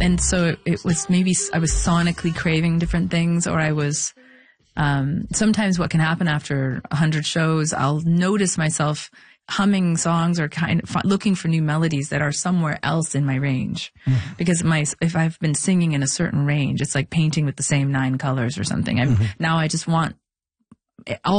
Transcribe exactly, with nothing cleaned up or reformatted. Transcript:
and so it, it was maybe I was sonically craving different things, or I was, um, sometimes what can happen after a hundred shows, I'll notice myself humming songs or kind of looking for new melodies that are somewhere else in my range. Mm-hmm. Because my, if I've been singing in a certain range, it's like painting with the same nine colors or something. I'm, mm-hmm. Now I just want all